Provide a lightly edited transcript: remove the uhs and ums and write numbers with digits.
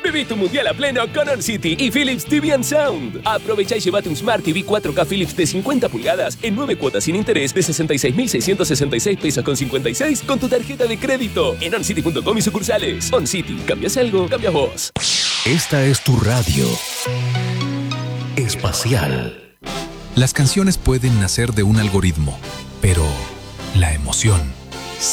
Viví tu mundial a pleno con On City y Philips TV Sound. Aprovecha y llévate un Smart TV 4K Philips de 50 pulgadas en 9 cuotas sin interés de 66,666 pesos con 56 con tu tarjeta de crédito en oncity.com y sucursales. On City, cambias algo, cambias vos. Esta es tu radio espacial. Las canciones pueden nacer de un algoritmo, pero la emoción